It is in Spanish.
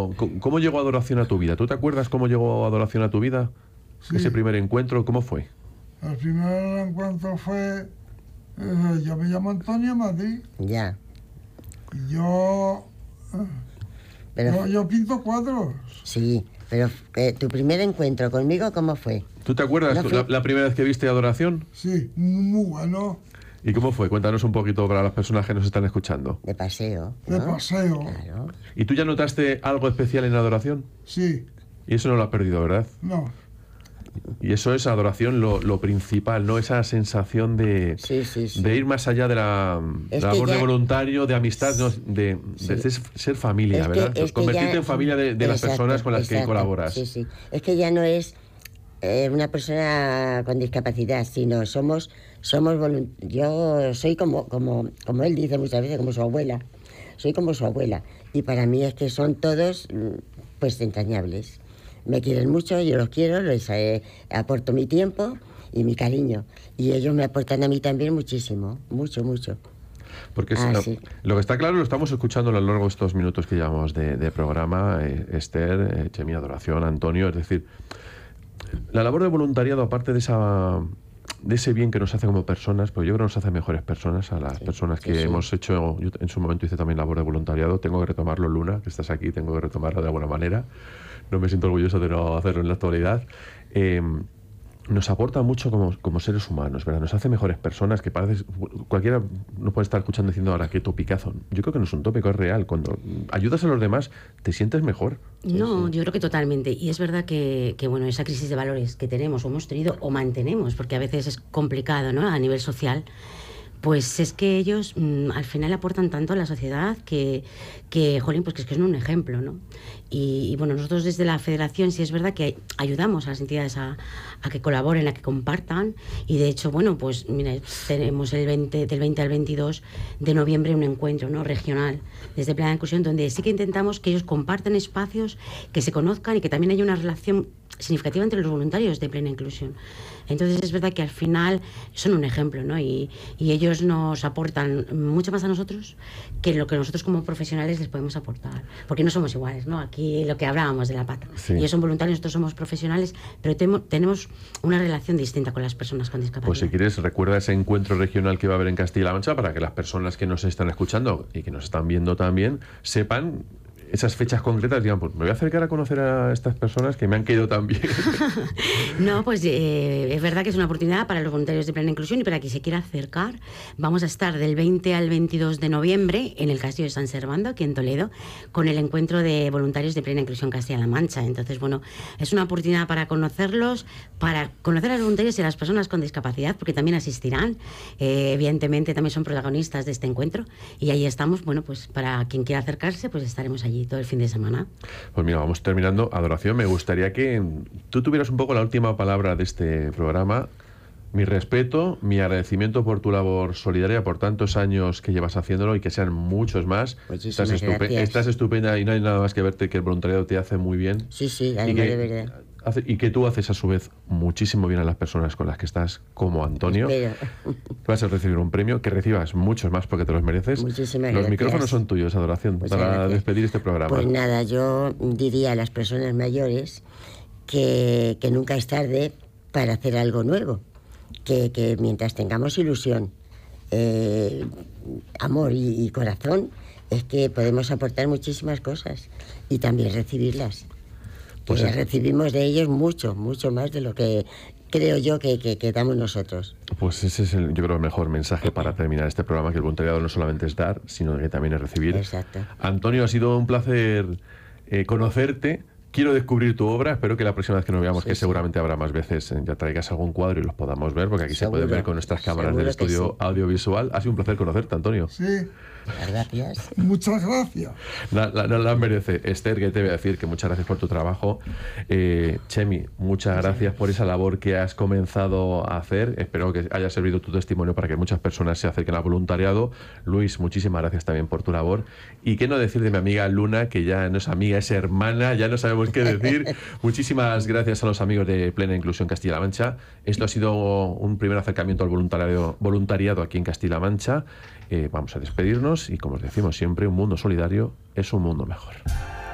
cómo llegó Adoración a tu vida? ¿Tú te acuerdas cómo llegó Adoración a tu vida? Sí. Ese primer encuentro, ¿cómo fue? El primer encuentro fue, yo me llamo Antonio Madrid Ya. y yo pinto cuadros. Sí, pero tu primer encuentro conmigo, ¿cómo fue? ¿Tú te acuerdas No fue... la primera vez que viste Adoración? Sí, muy bueno. ¿Y cómo fue? Cuéntanos un poquito para las personas que nos están escuchando. De paseo, ¿no? De paseo. Claro. ¿Y tú ya notaste algo especial en Adoración? Sí. Y eso no lo has perdido, ¿verdad? No. Y eso es Adoración lo principal, ¿no? Esa sensación de ir más allá de la labor de voluntario, de amistad, ¿no? de ser familia, ¿verdad? Convertirte en familia de las personas con las que colaboras. Sí, sí. Es que ya no es una persona con discapacidad, sino yo soy como él dice muchas veces, como su abuela. Soy como su abuela. Y para mí es que son todos, pues, entrañables. Me quieren mucho, yo los quiero, les aporto mi tiempo y mi cariño. Y ellos me aportan a mí también muchísimo, mucho, mucho. Porque lo que está claro, lo estamos escuchando a lo largo de estos minutos que llevamos de programa, Esther, Chemi, Adoración, Antonio, es decir, la labor de voluntariado, aparte de ese bien que nos hace como personas, pues yo creo que nos hace mejores personas a las personas que hemos hecho. Yo en su momento hice también labor de voluntariado, tengo que retomarlo, Luna, que estás aquí, tengo que retomarlo de alguna manera. No me siento orgulloso de no hacerlo en la actualidad. Nos aporta mucho como seres humanos, ¿verdad? Nos hace mejores personas, que parece... Cualquiera nos puede estar escuchando diciendo ahora qué topicazo. Yo creo que no es un tópico, es real. Cuando ayudas a los demás, te sientes mejor. No, yo creo que totalmente. Y es verdad que bueno, esa crisis de valores que tenemos o hemos tenido o mantenemos, porque a veces es complicado, ¿no? A nivel social, pues es que ellos al final aportan tanto a la sociedad que jolín, pues que es un ejemplo, ¿no? Y bueno, nosotros desde la Federación sí es verdad que ayudamos a las entidades a que colaboren, a que compartan, y de hecho, bueno, pues mira, tenemos del 20 al 22 de noviembre un encuentro, ¿no?, regional desde Plena Inclusión, donde sí que intentamos que ellos compartan espacios, que se conozcan y que también haya una relación significativa entre los voluntarios de Plena Inclusión. Entonces es verdad que al final son un ejemplo, ¿no? Y ellos nos aportan mucho más a nosotros que lo que nosotros como profesionales les podemos aportar, porque no somos iguales, ¿no? Aquí lo que hablábamos de la pata. Sí. Ellos son voluntarios, nosotros somos profesionales, pero tenemos una relación distinta con las personas con discapacidad. Pues si quieres, recuerda ese encuentro regional que va a haber en Castilla-La Mancha para que las personas que nos están escuchando y que nos están viendo también sepan esas fechas concretas, digan, pues me voy a acercar a conocer a estas personas que me han querido tan bien. No, pues es verdad que es una oportunidad para los voluntarios de Plena Inclusión y para quien se quiera acercar. Vamos a estar del 20 al 22 de noviembre en el Castillo de San Servando, aquí en Toledo, con el encuentro de voluntarios de Plena Inclusión Castilla-La Mancha. Entonces, bueno, es una oportunidad para conocerlos, para conocer a los voluntarios y a las personas con discapacidad, porque también asistirán. Evidentemente, también son protagonistas de este encuentro. Y ahí estamos, bueno, pues para quien quiera acercarse, pues estaremos allí todo el fin de semana. Pues mira, vamos terminando. Adoración, me gustaría que tú tuvieras un poco la última palabra de este programa. Mi respeto, mi agradecimiento por tu labor solidaria, por tantos años que llevas haciéndolo y que sean muchos más. Estás estupenda y no hay nada más que verte, que el voluntariado te hace muy bien. Sí, además de verdad. Y que tú haces a su vez muchísimo bien a las personas con las que estás, como Antonio. Vas a recibir un premio, que recibas muchos más porque te los mereces. Muchísimas Los gracias. Micrófonos son tuyos, Adoración, para despedir este programa. Pues nada, yo diría a las personas mayores que nunca es tarde para hacer algo nuevo, que mientras tengamos ilusión, amor y corazón, es que podemos aportar muchísimas cosas y también recibirlas. Pues recibimos de ellos mucho más de lo que creo yo que damos nosotros. Pues ese es yo creo, el mejor mensaje para terminar este programa, que el voluntariado no solamente es dar, sino que también es recibir. Exacto. Antonio, ha sido un placer conocerte. Quiero descubrir tu obra. Espero que la próxima vez que nos veamos, que seguramente habrá más veces, ya traigas algún cuadro y los podamos ver, porque aquí se puede ver con nuestras cámaras del estudio audiovisual. Ha sido un placer conocerte, Antonio. Sí. Gracias. Muchas gracias. La merece. Esther, que te voy a decir que muchas gracias por tu trabajo. Chemi, muchas gracias por esa labor que has comenzado a hacer. Espero que haya servido tu testimonio para que muchas personas se acerquen al voluntariado. Luis, muchísimas gracias también por tu labor. Y qué no decir de mi amiga Luna, que ya no es amiga, es hermana, ya no sabemos qué decir. Muchísimas gracias a los amigos de Plena Inclusión Castilla-La Mancha. Esto ha sido un primer acercamiento al voluntariado aquí en Castilla-La Mancha. Vamos a despedirnos y, como os decimos siempre, un mundo solidario es un mundo mejor.